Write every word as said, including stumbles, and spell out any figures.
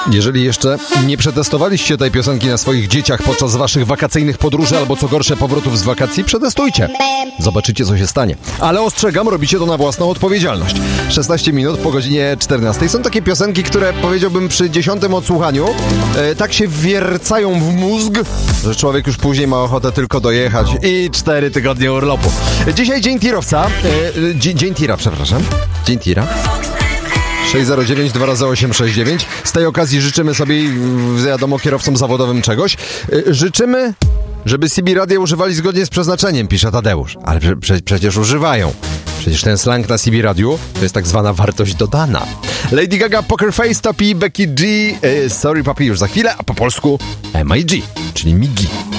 Jeżeli jeszcze nie przetestowaliście tej piosenki na swoich dzieciach podczas waszych wakacyjnych podróży albo co gorsze powrotów z wakacji, przetestujcie. Zobaczycie, co się stanie. Ale ostrzegam, robicie to na własną odpowiedzialność. szesnaście minut po godzinie czternastej. Są takie piosenki, które powiedziałbym przy dziesiątym odsłuchaniu e, tak się wiercają w mózg, że człowiek już później ma ochotę tylko dojechać i cztery tygodnie urlopu. Dzisiaj dzień tirowca. E, dzień, dzień tira, przepraszam. Dzień tira. sześć zero dziewięć dwa razy osiem sześć dziewięć. Z tej okazji życzymy sobie, wiadomo, kierowcom zawodowym czegoś. Życzymy, żeby C B radia używali zgodnie z przeznaczeniem, pisze Tadeusz. Ale prze, prze, przecież używają. Przecież ten slang na C B radiu to jest tak zwana wartość dodana. Lady Gaga, Poker Face, Topi, Becky G, e, Sorry Papi już za chwilę, a po polsku M I G, czyli Migi.